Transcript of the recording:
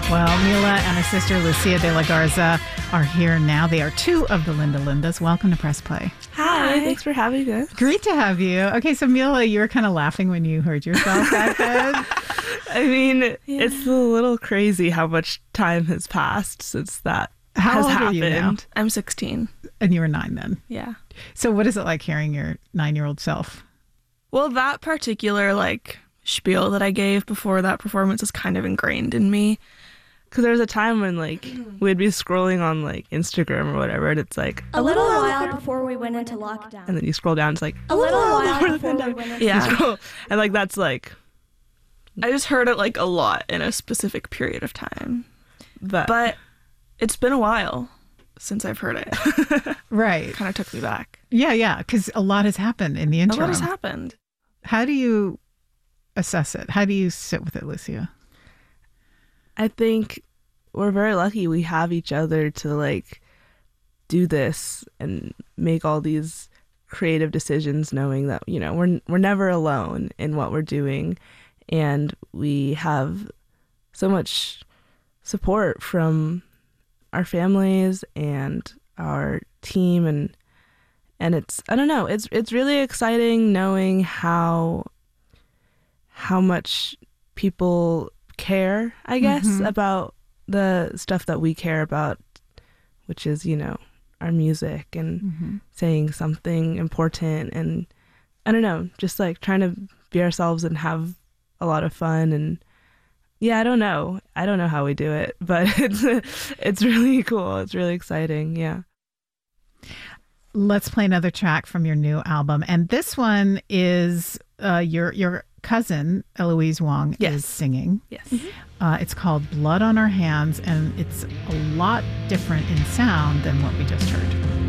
Well, Mila and her sister Lucia de la Garza are here now. They are two of the Linda Lindas. Welcome to Press Play. Hi, thanks for having us. Great to have you. Okay, so Mila, you were kind of laughing when you heard yourself back then. I mean, It's a little crazy how much time has passed since that How has old happened. are you now? I'm 16. And you were 9 then. Yeah. So what is it like hearing your 9-year-old self? Well, that particular spiel that I gave before that performance is kind of ingrained in me. Because there was a time when we'd be scrolling on Instagram or whatever, and it's a little while before we went into lockdown. and then you scroll down, it's A little while before we went into Yeah. and that's I just heard it a lot in a specific period of time. But it's been a while since I've heard it. Right. Kind of took me back. Yeah, because a lot has happened in the A interim. lot has happened. How do you assess it? How do you sit with it, Lucia? I think we're very lucky we have each other to do this and make all these creative decisions, knowing that we're never alone in what we're doing, and we have so much support from our families and our team, and it's it's really exciting knowing how much people care, I guess, about the stuff that we care about, which is, our music and saying something important, and just trying to be ourselves and have a lot of fun. And I don't know how we do it, but it's really cool. It's really exciting. Yeah. Let's play another track from your new album. And this one is your cousin, Eloise Wong, is singing. Yes. It's called Blood on Our Hands, and it's a lot different in sound than what we just heard.